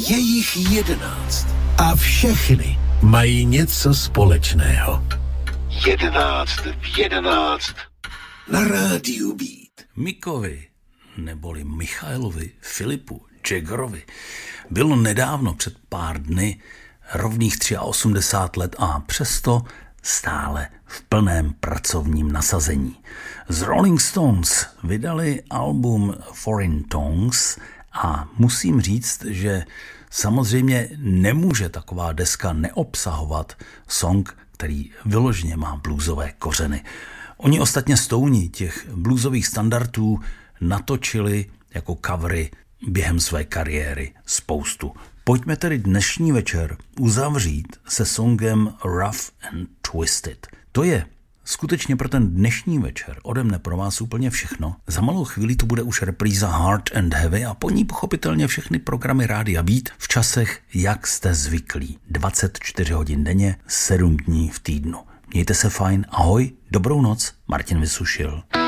Je jich 11 a všechny mají něco společného. 11 v 11 na rádiu Beat. Mikovi, neboli Michailovi Filipu Jaggerovi, bylo nedávno před pár dny rovných 83 let a přesto stále v plném pracovním nasazení. Z Rolling Stones vydali album Foreign Tongues a musím říct, že samozřejmě nemůže taková deska neobsahovat song, který vyloženě má bluesové kořeny. Oni ostatně Stouni těch bluesových standardů natočili jako covery během své kariéry spoustu. Pojďme tedy dnešní večer uzavřít se songem Rough and Twisted. To je skutečně pro ten dnešní večer ode mne pro vás úplně všechno. Za malou chvíli to bude už repríza Hard and Heavy a po ní pochopitelně všechny programy Rádia Beat v časech, jak jste zvyklí. 24 hodin denně, 7 dní v týdnu. Mějte se fajn, ahoj, dobrou noc, Martin Vysušil.